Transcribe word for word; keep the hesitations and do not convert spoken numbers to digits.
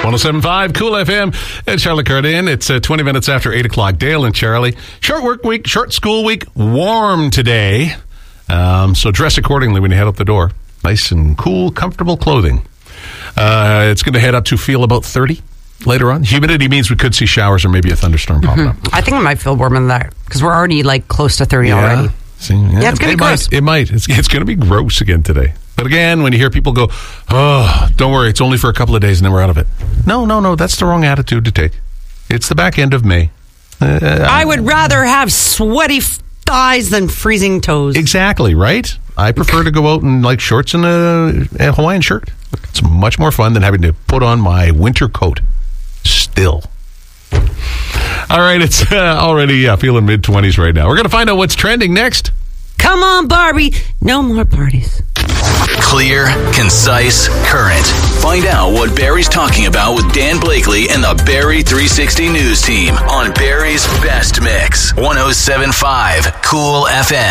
oh seven point five Cool F M. It's Charlie Cardin. It's uh, twenty minutes after eight o'clock. Dale and Charlie. Short work week, short school week, warm today. Um, so dress accordingly when you head out the door. Nice and cool, comfortable clothing. Uh, it's going to head up to feel about thirty later on. Humidity means we could see showers or maybe a thunderstorm popping Mm-hmm. up. I think it might feel warmer than that because we're already like close to thirty Yeah. already. See, yeah, Yeah, it's gonna it be gross. Might, it might. It's, it's going to be gross again today. But again, when you hear people go, oh, don't worry, it's only for a couple of days and then we're out of it. No, no, no, that's the wrong attitude to take. It's the back end of May. Uh, I would rather have sweaty f- thighs than freezing toes. Exactly, right? I prefer to go out in like shorts and a, a Hawaiian shirt. It's much more fun than having to put on my winter coat. Still. All right, it's uh, already uh, feeling mid-twenties right now. We're going to find out what's trending next. Come on, Barbie. No more parties. Clear, concise, current. Find out what Barry's talking about with Dan Blakely and the Barry three sixty News Team on Barry's Best Mix. one oh seven point five Cool F M.